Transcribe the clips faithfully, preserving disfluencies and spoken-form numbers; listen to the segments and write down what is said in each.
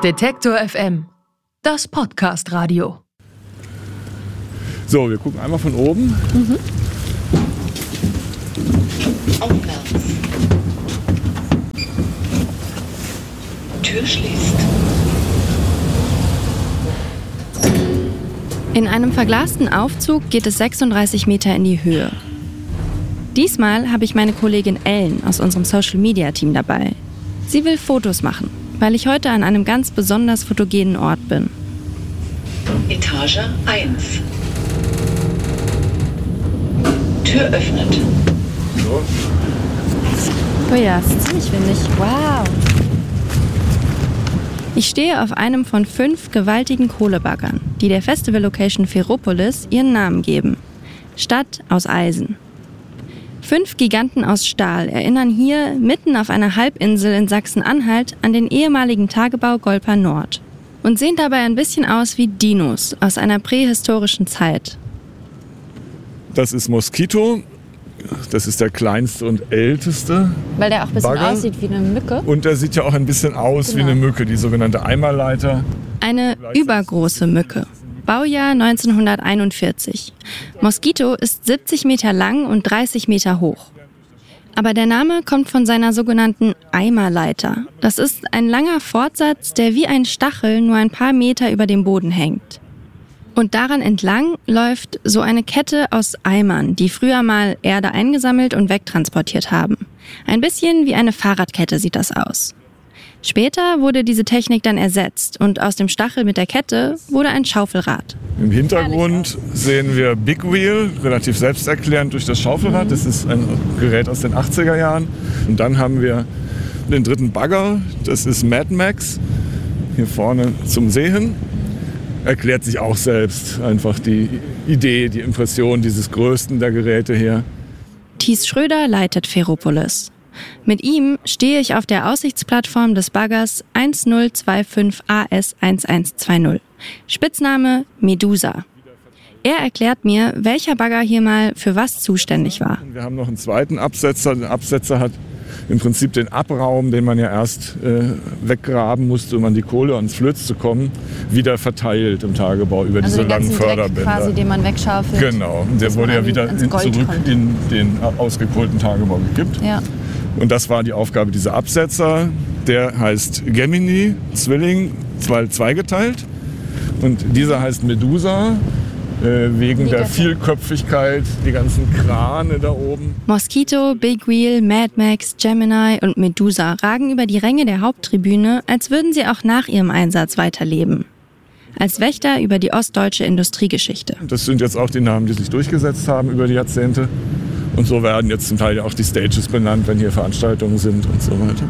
Detektor F M, das Podcast-Radio. So, wir gucken einmal von oben. Mhm. Aufwärts. Tür schließt. In einem verglasten Aufzug geht es sechsunddreißig Meter in die Höhe. Diesmal habe ich meine Kollegin Ellen aus unserem Social-Media-Team dabei. Sie will Fotos machen, weil ich heute an einem ganz besonders fotogenen Ort bin. Etage eins. Tür öffnet. So. Oh ja, es ist ziemlich windig. Wow! Ich stehe auf einem von fünf gewaltigen Kohlebaggern, die der Festival-Location Ferropolis ihren Namen geben. Stadt aus Eisen. Fünf Giganten aus Stahl erinnern hier, mitten auf einer Halbinsel in Sachsen-Anhalt, an den ehemaligen Tagebau Golpa Nord und sehen dabei ein bisschen aus wie Dinos aus einer prähistorischen Zeit. Das ist Moskito. Das ist der kleinste und älteste. Weil der auch ein bisschen Bagger. aussieht wie eine Mücke. Und der sieht ja auch ein bisschen aus Genau. wie eine Mücke, die sogenannte Eimerleiter. Eine übergroße Mücke. Baujahr neunzehnhunderteinundvierzig. Moskito ist siebzig Meter lang und dreißig Meter hoch. Aber der Name kommt von seiner sogenannten Eimerleiter. Das ist ein langer Fortsatz, der wie ein Stachel nur ein paar Meter über dem Boden hängt. Und daran entlang läuft so eine Kette aus Eimern, die früher mal Erde eingesammelt und wegtransportiert haben. Ein bisschen wie eine Fahrradkette sieht das aus. Später wurde diese Technik dann ersetzt und aus dem Stachel mit der Kette wurde ein Schaufelrad. Im Hintergrund sehen wir Big Wheel, relativ selbsterklärend durch das Schaufelrad. Das ist ein Gerät aus den achtziger Jahren. Und dann haben wir den dritten Bagger, das ist Mad Max, hier vorne zum See hin. Erklärt sich auch selbst einfach die Idee, die Impression dieses größten der Geräte hier. Thies Schröder leitet Ferropolis. Mit ihm stehe ich auf der Aussichtsplattform des Baggers eins null zwei fünf A S eins eins zwei null. Spitzname Medusa. Er erklärt mir, welcher Bagger hier mal für was zuständig war. Wir haben noch einen zweiten Absetzer. Der Absetzer hat im Prinzip den Abraum, den man ja erst äh, weggraben musste, um an die Kohle, ans Flöz zu kommen, wieder verteilt im Tagebau über Also diese den langen ganzen Dreck Förderbänder. quasi, den man wegschaufelt. Genau, und der dass wurde man ja an- wieder ins in, Gold zurück kommt. in den ausgekohlten Tagebau gekippt. Ja. Und das war die Aufgabe dieser Absetzer. Der heißt Gemini, Zwilling, zwei, zweigeteilt. Und dieser heißt Medusa, äh, wegen der Vielköpfigkeit, die ganzen Krane da oben. Moskito, Big Wheel, Mad Max, Gemini und Medusa ragen über die Ränge der Haupttribüne, als würden sie auch nach ihrem Einsatz weiterleben. Als Wächter über die ostdeutsche Industriegeschichte. Das sind jetzt auch die Namen, die sich durchgesetzt haben über die Jahrzehnte. Und so werden jetzt zum Teil ja auch die Stages benannt, wenn hier Veranstaltungen sind und so weiter.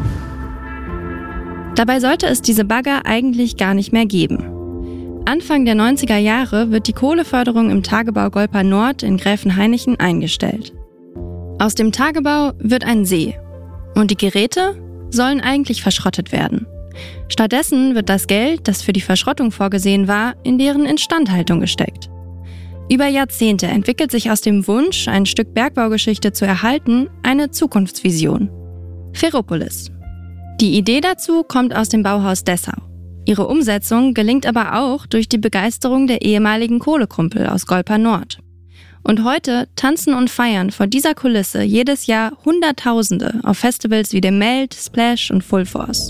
Dabei sollte es diese Bagger eigentlich gar nicht mehr geben. Anfang der neunziger Jahre wird die Kohleförderung im Tagebau Golpa Nord in Gräfenhainichen eingestellt. Aus dem Tagebau wird ein See. Und die Geräte sollen eigentlich verschrottet werden. Stattdessen wird das Geld, das für die Verschrottung vorgesehen war, in deren Instandhaltung gesteckt. Über Jahrzehnte entwickelt sich aus dem Wunsch, ein Stück Bergbaugeschichte zu erhalten, eine Zukunftsvision. Ferropolis. Die Idee dazu kommt aus dem Bauhaus Dessau. Ihre Umsetzung gelingt aber auch durch die Begeisterung der ehemaligen Kohlekumpel aus Golpa Nord. Und heute tanzen und feiern vor dieser Kulisse jedes Jahr Hunderttausende auf Festivals wie dem Melt, Splash und Full Force.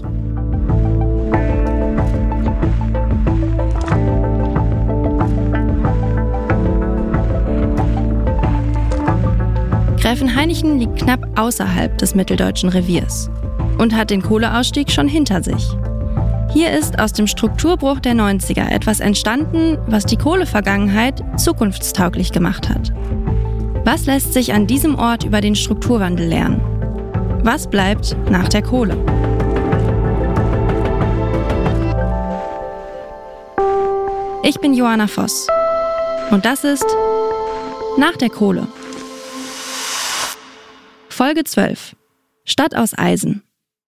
Gräfenhainichen liegt knapp außerhalb des mitteldeutschen Reviers und hat den Kohleausstieg schon hinter sich. Hier ist aus dem Strukturbruch der neunziger etwas entstanden, was die Kohlevergangenheit zukunftstauglich gemacht hat. Was lässt sich an diesem Ort über den Strukturwandel lernen? Was bleibt nach der Kohle? Ich bin Johanna Voss und das ist Nach der Kohle. Folge zwölf. Stadt aus Eisen.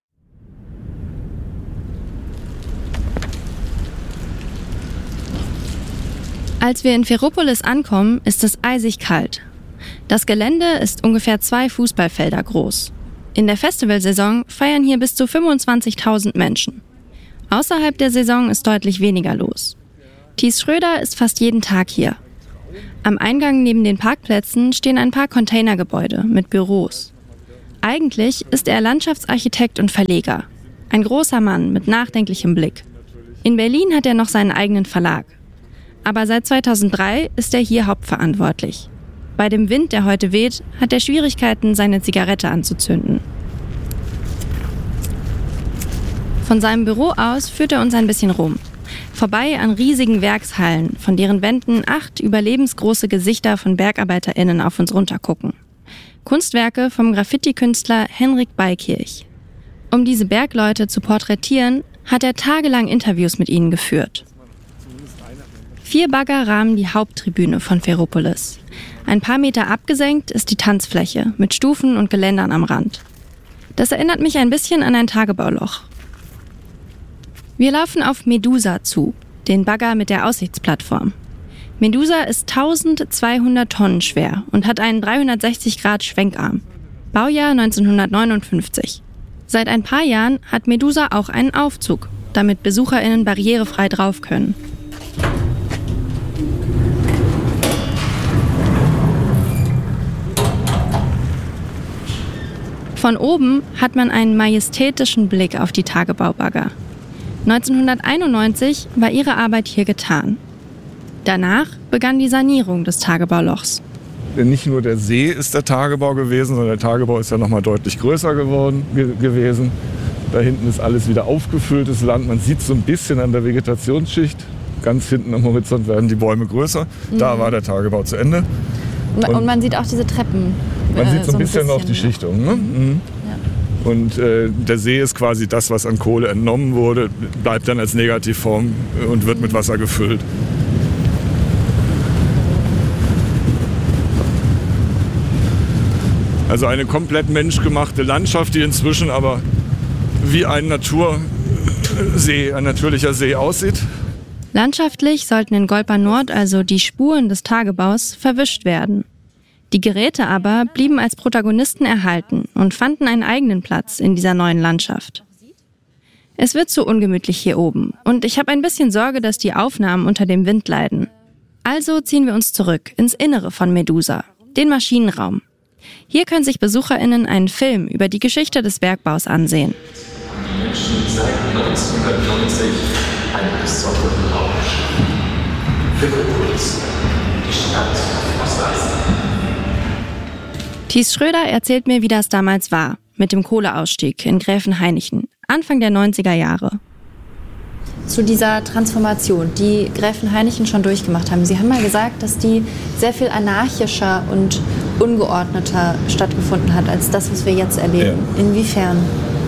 Als wir in Ferropolis ankommen, ist es eisig kalt. Das Gelände ist ungefähr zwei Fußballfelder groß. In der Festivalsaison feiern hier bis zu fünfundzwanzigtausend Menschen. Außerhalb der Saison ist deutlich weniger los. Thies Schröder ist fast jeden Tag hier. Am Eingang neben den Parkplätzen stehen ein paar Containergebäude mit Büros. Eigentlich ist er Landschaftsarchitekt und Verleger. Ein großer Mann mit nachdenklichem Blick. In Berlin hat er noch seinen eigenen Verlag. Aber seit zweitausenddrei ist er hier hauptverantwortlich. Bei dem Wind, der heute weht, hat er Schwierigkeiten, seine Zigarette anzuzünden. Von seinem Büro aus führt er uns ein bisschen rum. Vorbei an riesigen Werkshallen, von deren Wänden acht überlebensgroße Gesichter von BergarbeiterInnen auf uns runtergucken. Kunstwerke vom Graffiti-Künstler Henrik Beikirch. Um diese Bergleute zu porträtieren, hat er tagelang Interviews mit ihnen geführt. Vier Bagger rahmen die Haupttribüne von Ferropolis. Ein paar Meter abgesenkt ist die Tanzfläche mit Stufen und Geländern am Rand. Das erinnert mich ein bisschen an ein Tagebauloch. Wir laufen auf Medusa zu, den Bagger mit der Aussichtsplattform. Medusa ist tausendzweihundert Tonnen schwer und hat einen dreihundertsechzig Grad Schwenkarm. Baujahr neunzehnhundertneunundfünfzig. Seit ein paar Jahren hat Medusa auch einen Aufzug, damit BesucherInnen barrierefrei drauf können. Von oben hat man einen majestätischen Blick auf die Tagebaubagger. neunzehnhunderteinundneunzig war ihre Arbeit hier getan. Danach begann die Sanierung des Tagebaulochs. Nicht nur der See ist der Tagebau gewesen, sondern der Tagebau ist ja noch mal deutlich größer geworden, ge- gewesen. Da hinten ist alles wieder aufgefülltes Land. Man sieht so ein bisschen an der Vegetationsschicht. Ganz hinten am Horizont werden die Bäume größer. Mhm. Da war der Tagebau zu Ende. Und, und man sieht auch diese Treppen. Man äh, sieht so ein bisschen, bisschen noch die Schichtung. Ne? Mhm. Ja. Und äh, der See ist quasi das, was an Kohle entnommen wurde, bleibt dann als Negativform und wird mit Wasser gefüllt. Also eine komplett menschgemachte Landschaft, die inzwischen aber wie ein Natursee, ein natürlicher See aussieht. Landschaftlich sollten in Golpa Nord also die Spuren des Tagebaus verwischt werden. Die Geräte aber blieben als Protagonisten erhalten und fanden einen eigenen Platz in dieser neuen Landschaft. Es wird zu ungemütlich hier oben und ich habe ein bisschen Sorge, dass die Aufnahmen unter dem Wind leiden. Also ziehen wir uns zurück ins Innere von Medusa, den Maschinenraum. Hier können sich BesucherInnen einen Film über die Geschichte des Bergbaus ansehen. Die Menschen seit neunzehnhundertneunzig einen besonderen Rausch. Ferropolis, die Stadt aus Eisen. Thies Schröder erzählt mir, wie das damals war, mit dem Kohleausstieg in Gräfenhainichen, Anfang der neunziger Jahre. Zu dieser Transformation, die Gräfenhainichen schon durchgemacht haben. Sie haben mal gesagt, dass die sehr viel anarchischer und ungeordneter stattgefunden hat, als das, was wir jetzt erleben. Ja. Inwiefern?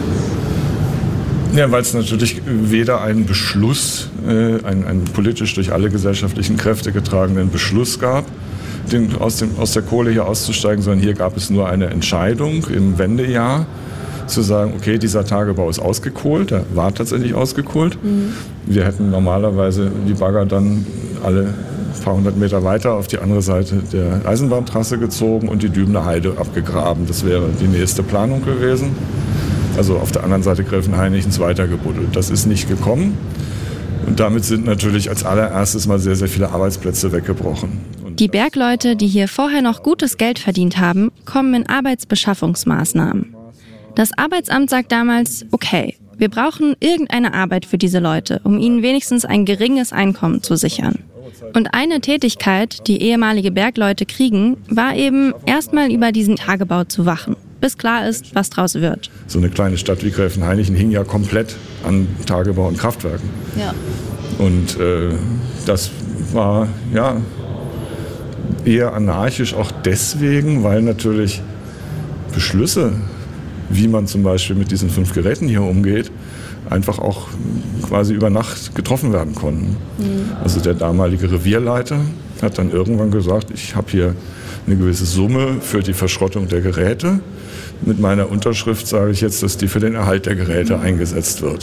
Ja, weil es natürlich weder einen Beschluss, äh, einen, einen politisch durch alle gesellschaftlichen Kräfte getragenen Beschluss gab, den, aus, dem, aus der Kohle hier auszusteigen, sondern hier gab es nur eine Entscheidung im Wendejahr, zu sagen, okay, dieser Tagebau ist ausgekohlt, der war tatsächlich ausgekohlt. Mhm. Wir hätten normalerweise die Bagger dann alle paar hundert Meter weiter auf die andere Seite der Eisenbahntrasse gezogen und die Dübener Heide abgegraben. Das wäre die nächste Planung gewesen. Also auf der anderen Seite Gräfenhainichens weitergebuddelt. Das ist nicht gekommen. Und damit sind natürlich als allererstes mal sehr, sehr viele Arbeitsplätze weggebrochen. Und die Bergleute, die hier vorher noch gutes Geld verdient haben, kommen in Arbeitsbeschaffungsmaßnahmen. Das Arbeitsamt sagt damals, okay, wir brauchen irgendeine Arbeit für diese Leute, um ihnen wenigstens ein geringes Einkommen zu sichern. Und eine Tätigkeit, die ehemalige Bergleute kriegen, war eben erstmal über diesen Tagebau zu wachen, bis klar ist, was draus wird. So eine kleine Stadt wie Gräfenhainichen hing ja komplett an Tagebau und Kraftwerken. Ja. Und äh, das war ja eher anarchisch auch deswegen, weil natürlich Beschlüsse, wie man zum Beispiel mit diesen fünf Geräten hier umgeht, einfach auch quasi über Nacht getroffen werden konnten. Mhm. Also der damalige Revierleiter hat dann irgendwann gesagt, ich habe hier eine gewisse Summe für die Verschrottung der Geräte. Mit meiner Unterschrift sage ich jetzt, dass die für den Erhalt der Geräte mhm. eingesetzt wird.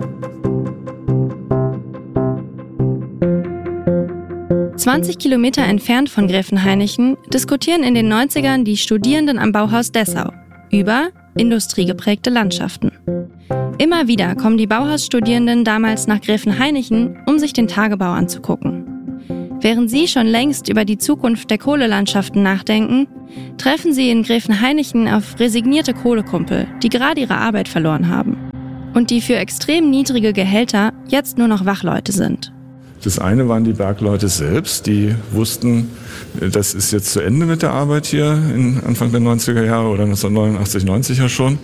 zwanzig Kilometer entfernt von Gräfenhainichen diskutieren in den neunzigern die Studierenden am Bauhaus Dessau über industriegeprägte Landschaften. Immer wieder kommen die Bauhausstudierenden damals nach Gräfenhainichen, um sich den Tagebau anzugucken. Während sie schon längst über die Zukunft der Kohlelandschaften nachdenken, treffen sie in Gräfenhainichen auf resignierte Kohlekumpel, die gerade ihre Arbeit verloren haben und die für extrem niedrige Gehälter jetzt nur noch Wachleute sind. Das eine waren die Bergleute selbst, die wussten, das ist jetzt zu Ende mit der Arbeit hier in Anfang der neunziger Jahre oder neunzehnhundertneunundachtzig, neunzig ja schon.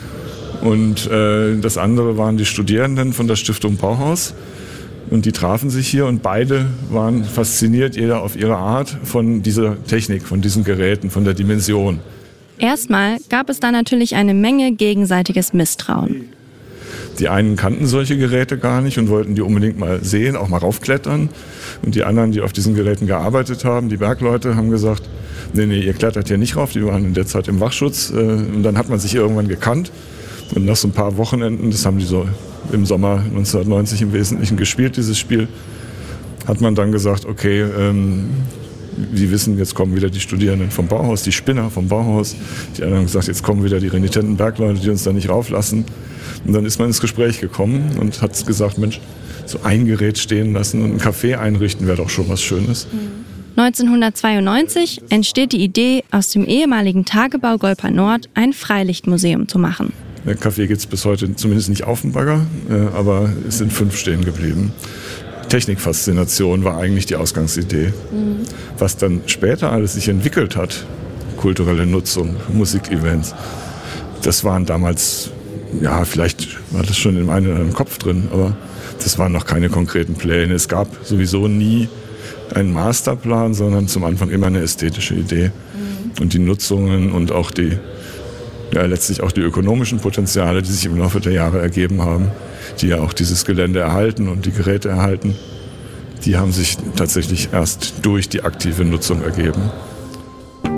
Und äh, das andere waren die Studierenden von der Stiftung Bauhaus. Und die trafen sich hier und beide waren fasziniert, jeder auf ihre Art, von dieser Technik, von diesen Geräten, von der Dimension. Erstmal gab es da natürlich eine Menge gegenseitiges Misstrauen. Die einen kannten solche Geräte gar nicht und wollten die unbedingt mal sehen, auch mal raufklettern. Und die anderen, die auf diesen Geräten gearbeitet haben, die Bergleute, haben gesagt, nee, nee, ihr klettert hier nicht rauf. Die waren in der Zeit im Wachschutz. Und dann hat man sich irgendwann gekannt. Und nach so ein paar Wochenenden, das haben die so im Sommer neunzehnhundertneunzig im Wesentlichen gespielt, dieses Spiel, hat man dann gesagt, okay, ähm, Sie wissen, jetzt kommen wieder die Studierenden vom Bauhaus, die Spinner vom Bauhaus. Die anderen haben gesagt, jetzt kommen wieder die renitenten Bergleute, die uns da nicht rauflassen. Und dann ist man ins Gespräch gekommen und hat gesagt, Mensch, so ein Gerät stehen lassen und ein Café einrichten wäre doch schon was Schönes. neunzehnhundertzweiundneunzig entsteht die Idee, aus dem ehemaligen Tagebau Golpa Nord ein Freilichtmuseum zu machen. Der Café gibt es bis heute zumindest nicht auf dem Bagger, aber es sind fünf stehen geblieben. Technikfaszination war eigentlich die Ausgangsidee. Mhm. Was dann später alles sich entwickelt hat, kulturelle Nutzung, Musikevents, das waren damals, ja, vielleicht war das schon in meinem Kopf drin, aber das waren noch keine konkreten Pläne. Es gab sowieso nie einen Masterplan, sondern zum Anfang immer eine ästhetische Idee. Mhm. Und die Nutzungen und auch die, ja, letztlich auch die ökonomischen Potenziale, die sich im Laufe der Jahre ergeben haben, die ja auch dieses Gelände erhalten und die Geräte erhalten, die haben sich tatsächlich erst durch die aktive Nutzung ergeben.